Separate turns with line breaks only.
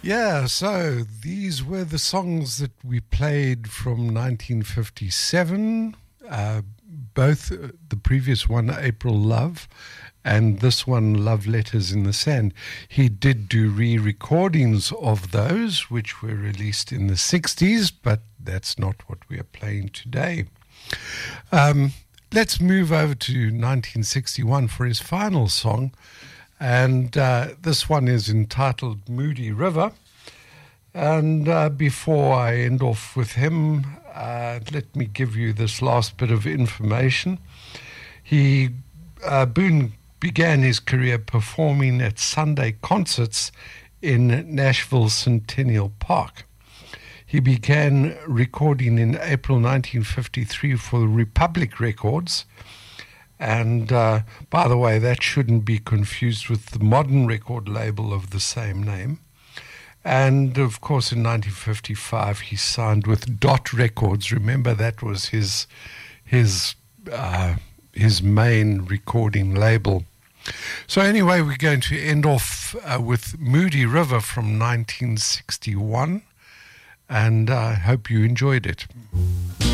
Yeah, so these were the songs that we played from 1957. Both the previous one, April Love, and this one, Love Letters in the Sand. He did do re-recordings of those, which were released in the 60s, but that's not what we are playing today. Let's move over to 1961 for his final song. And this one is entitled Moody River. And before I end off with him, let me give you this last bit of information. Boone began his career performing at Sunday concerts in Nashville Centennial Park. He began recording in April 1953 for Republic Records. And by the way, that shouldn't be confused with the modern record label of the same name. And of course, in 1955, he signed with Dot Records. Remember, that was his main recording label. So anyway, we're going to end off with Moody River from 1961, and I hope you enjoyed it.